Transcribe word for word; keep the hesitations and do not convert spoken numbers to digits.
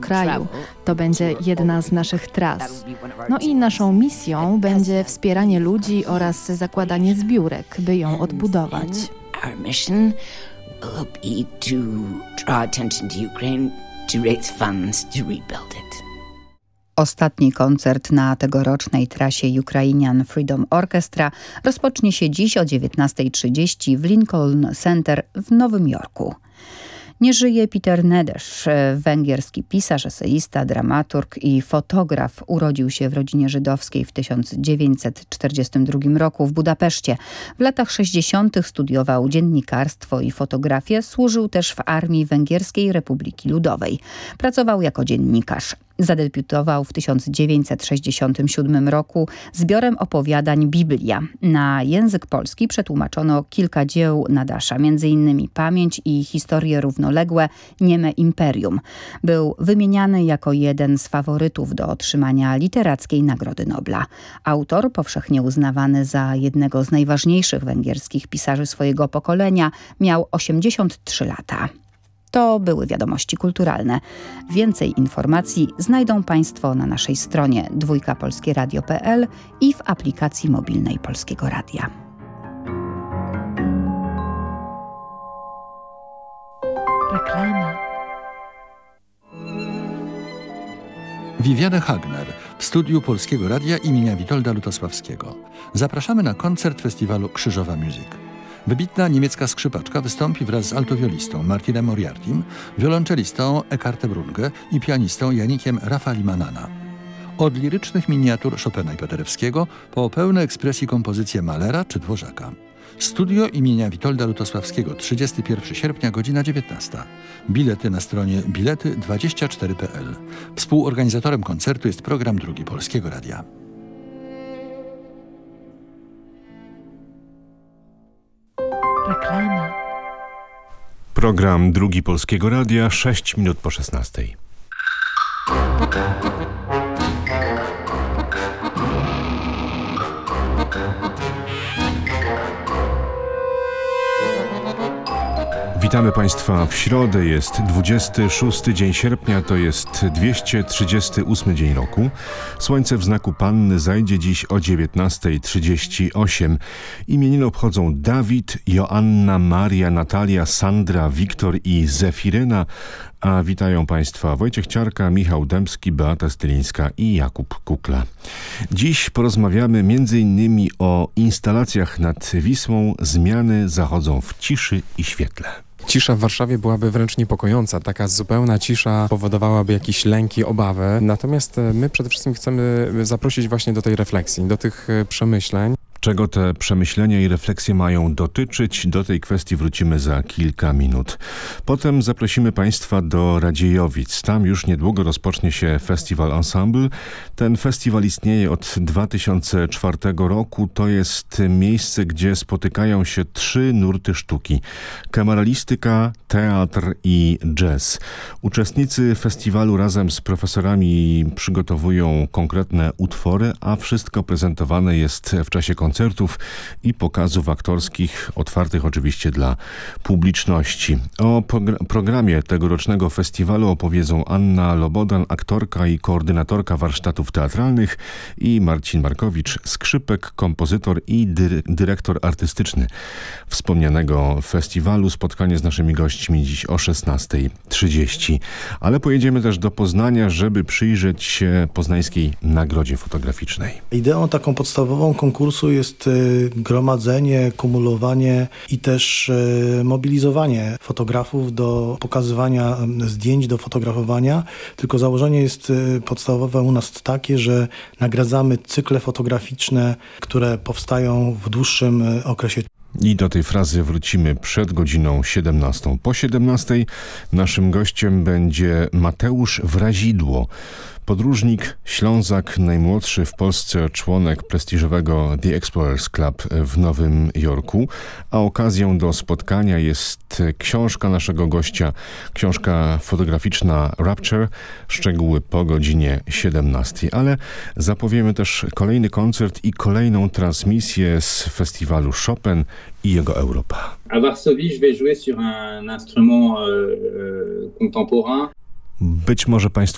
kraju. To będzie jedna z naszych tras. No i naszą misją będzie wspieranie ludzi oraz zakładanie zbiórek, by ją odbudować. Our mission will be to draw attention to Ukraine, to raise funds to rebuild it. Ostatni koncert na tegorocznej trasie Ukrainian Freedom Orchestra rozpocznie się dziś o dziewiętnasta trzydzieści w Lincoln Center w Nowym Jorku. Nie żyje Peter Nedesz, węgierski pisarz, eseista, dramaturg i fotograf. Urodził się w rodzinie żydowskiej w tysiąc dziewięćset czterdziestym drugim roku w Budapeszcie. W latach sześćdziesiątych studiował dziennikarstwo i fotografię, służył też w Armii Węgierskiej Republiki Ludowej. Pracował jako dziennikarz. Zadebiutował w tysiąc dziewięćset sześćdziesiątym siódmym roku zbiorem opowiadań Biblia. Na język polski przetłumaczono kilka dzieł Nadasza, między innymi Pamięć i Historie równoległe, Nieme Imperium. Był wymieniany jako jeden z faworytów do otrzymania Literackiej Nagrody Nobla. Autor, powszechnie uznawany za jednego z najważniejszych węgierskich pisarzy swojego pokolenia, miał osiemdziesiąt trzy lata. To były wiadomości kulturalne. Więcej informacji znajdą Państwo na naszej stronie dwójka polskie radio kropka p l i w aplikacji mobilnej Polskiego Radia. Reklama. Viviane Hagner w studiu Polskiego Radia imienia Witolda Lutosławskiego. Zapraszamy na koncert festiwalu Krzyżowa Music. Wybitna niemiecka skrzypaczka wystąpi wraz z altowiolistą Martinem Moriartym, wiolonczelistą Eckartem Runge i pianistą Janikiem Rafalimanana. Od lirycznych miniatur Chopina i Paderewskiego po pełne ekspresji kompozycje Mahlera czy Dworzaka. Studio imienia Witolda Lutosławskiego, trzydziestego pierwszego sierpnia, godzina dziewiętnasta. Bilety na stronie bilety dwadzieścia cztery kropka p l. Współorganizatorem koncertu jest program Drugi Polskiego Radia. Reklama. Program Drugi Polskiego Radia, sześć minut po szesnastej. Witamy Państwa w środę, jest dwudziesty szósty dzień sierpnia, to jest dwieście trzydziesty ósmy dzień roku. Słońce w znaku Panny zajdzie dziś o dziewiętnasta trzydzieści osiem. Imieniny obchodzą Dawid, Joanna, Maria, Natalia, Sandra, Wiktor i Zefiryna, a witają Państwa Wojciech Ciarka, Michał Dębski, Beata Stylińska i Jakub Kukla. Dziś porozmawiamy między innymi o instalacjach nad Wisłą. Zmiany zachodzą w ciszy i świetle. Cisza w Warszawie byłaby wręcz niepokojąca. Taka zupełna cisza powodowałaby jakieś lęki, obawy. Natomiast my przede wszystkim chcemy zaprosić właśnie do tej refleksji, do tych przemyśleń. Czego te przemyślenia i refleksje mają dotyczyć? Do tej kwestii wrócimy za kilka minut. Potem zaprosimy Państwa do Radziejowic. Tam już niedługo rozpocznie się Festiwal Ensemble. Ten festiwal istnieje od dwa tysiące czwartego roku. To jest miejsce, gdzie spotykają się trzy nurty sztuki. Kameralistyka, teatr i jazz. Uczestnicy festiwalu razem z profesorami przygotowują konkretne utwory, a wszystko prezentowane jest w czasie koncertu. koncertów i pokazów aktorskich, otwartych oczywiście dla publiczności. O programie tegorocznego festiwalu opowiedzą Anna Lobodan, aktorka i koordynatorka warsztatów teatralnych, i Marcin Markowicz, skrzypek, kompozytor i dy dyrektor artystyczny wspomnianego festiwalu. Spotkanie z naszymi gośćmi dziś o szesnasta trzydzieści. Ale pojedziemy też do Poznania, żeby przyjrzeć się Poznańskiej Nagrodzie Fotograficznej. Ideą taką podstawową konkursu jest gromadzenie, kumulowanie i też mobilizowanie fotografów do pokazywania zdjęć, do fotografowania. Tylko założenie jest podstawowe u nas takie, że nagradzamy cykle fotograficzne, które powstają w dłuższym okresie. I do tej frazy wrócimy przed godziną siedemnastą. Po siedemnastej naszym gościem będzie Mateusz Wrazidło. Podróżnik, Ślązak, najmłodszy w Polsce członek prestiżowego The Explorers Club w Nowym Jorku, a okazją do spotkania jest książka naszego gościa, książka fotograficzna Rapture, szczegóły po godzinie siedemnastej. Ale zapowiemy też kolejny koncert i kolejną transmisję z festiwalu Chopin i jego Europa. À Varsovie, je vais jouer sur un instrument euh, contemporain. Być może Państwo